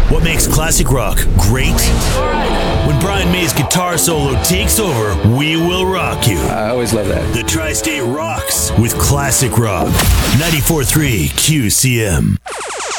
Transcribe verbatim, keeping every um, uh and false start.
What makes classic rock great? When Brian May's guitar solo takes over, we will rock you. I always love that. The Tri-State rocks with classic rock. ninety-four point three Q C M.